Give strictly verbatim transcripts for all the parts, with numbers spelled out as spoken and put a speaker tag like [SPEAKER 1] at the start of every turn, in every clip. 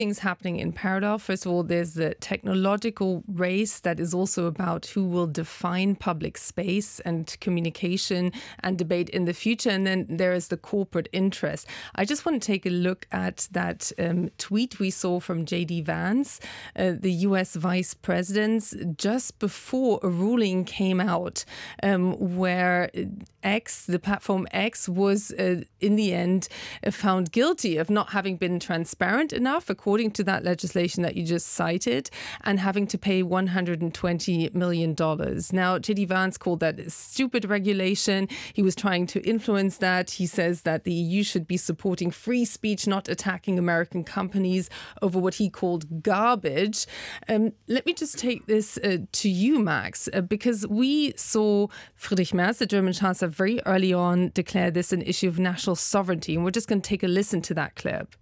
[SPEAKER 1] things happening in parallel. First of all, there's the technological race that is also about who will define public space and communication and debate in the future. And then there is the corporate interest. I just want to take a look at that um, tweet we saw from J D Vance, uh, the U S vice president, just before a ruling came out um, where X, the platform X, was uh, in the end uh, found guilty of not having been transparent enough, according to that legislation that you just cited, and having to pay one hundred twenty million dollars. Now, J D Vance called that a stupid regulation. He was trying to influence that. He says that the E U should be supporting free speech, not attacking American companies over what he called garbage. Um, let me just take this uh, to you, Max, uh, because we saw Friedrich Merz, the German Chancellor, very early on declare this an issue of national sovereignty. And we're just going to take a listen to that clip.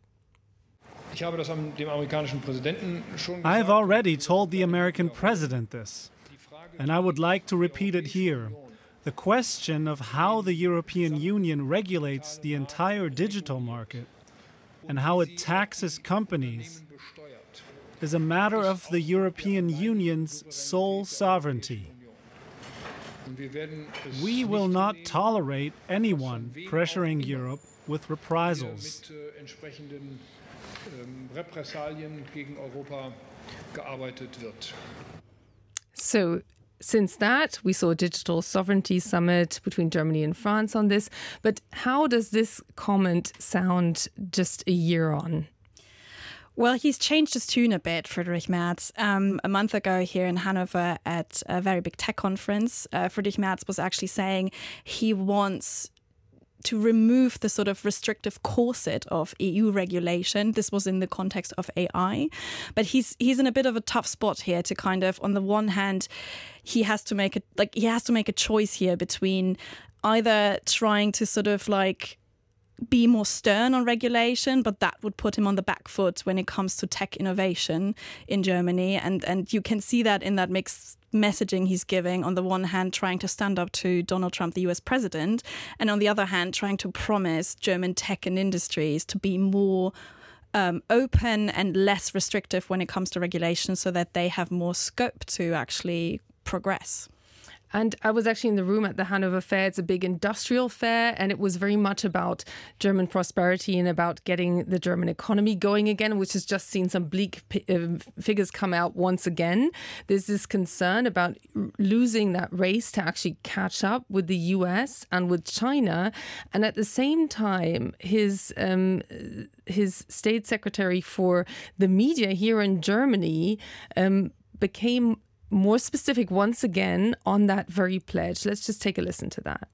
[SPEAKER 2] I've already told the American president this, and I would like to repeat it here. The question of how the European Union regulates the entire digital market and how it taxes companies is a matter of the European Union's sole sovereignty. We will not tolerate anyone pressuring Europe with reprisals.
[SPEAKER 1] So, since that, we saw a digital sovereignty summit between Germany and France on this. But how does this comment sound just a year on?
[SPEAKER 3] Well, he's changed his tune a bit, Friedrich Merz. Um, a month ago here in Hanover at a very big tech conference, uh, Friedrich Merz was actually saying he wants to remove the sort of restrictive corset of E U regulation. This was in the context of A I. But he's he's in a bit of a tough spot here to kind of, on the one hand, he has to make a, like, he has to make a choice here between either trying to sort of like be more stern on regulation, but that would put him on the back foot when it comes to tech innovation in Germany. And, and you can see that in that mixed messaging he's giving, on the one hand trying to stand up to Donald Trump, the U S president, and on the other hand trying to promise German tech and industries to be more um, open and less restrictive when it comes to regulation so that they have more scope to actually progress.
[SPEAKER 1] And I was actually in the room at the Hanover Fair. It's a big industrial fair, and it was very much about German prosperity and about getting the German economy going again, which has just seen some bleak uh, figures come out once again. There's this concern about losing that race to actually catch up with the U S and with China. And at the same time, his um, his state secretary for the media here in Germany um, became more specific once again on that very pledge. Let's just take a listen to that.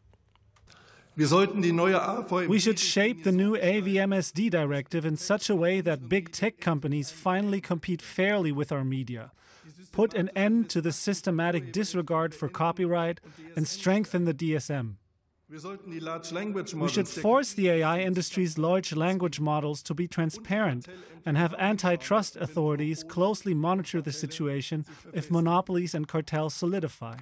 [SPEAKER 2] We should shape the new A V M S D directive in such a way that big tech companies finally compete fairly with our media, put an end to the systematic disregard for copyright, and strengthen the D S M. We should force the A I industry's large language models to be transparent and have antitrust authorities closely monitor the situation if monopolies and cartels solidify.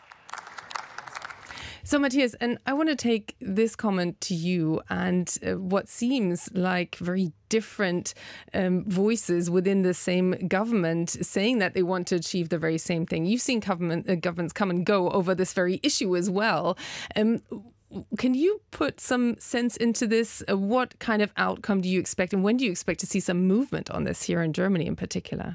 [SPEAKER 1] So, Matthias, and I want to take this comment to you and uh, what seems like very different um, voices within the same government saying that they want to achieve the very same thing. You've seen government, uh, governments come and go over this very issue as well. Um, can you put some sense into this? Uh, what kind of outcome do you expect, and when do you expect to see some movement on this here in Germany in particular?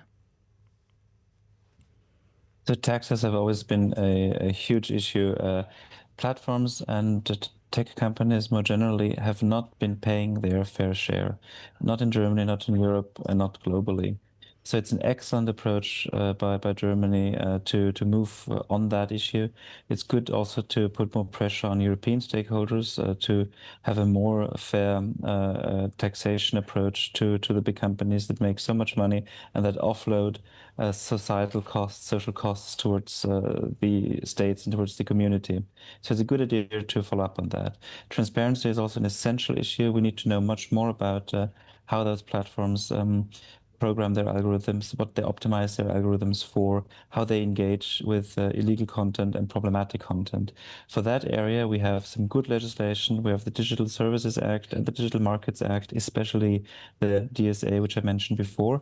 [SPEAKER 4] So taxes have always been a, a huge issue. Uh, platforms and tech companies more generally have not been paying their fair share, not in Germany, not in Europe, and not globally. So it's an excellent approach uh, by, by Germany uh, to, to move uh, on that issue. It's good also to put more pressure on European stakeholders uh, to have a more fair uh, uh, taxation approach to, to the big companies that make so much money and that offload uh, societal costs, social costs towards uh, the states and towards the community. So it's a good idea to follow up on that. Transparency is also an essential issue. We need to know much more about uh, how those platforms um, program their algorithms, what they optimize their algorithms for, how they engage with uh, illegal content and problematic content. For that area, we have some good legislation. We have the Digital Services Act and the Digital Markets Act, especially the D S A, which I mentioned before.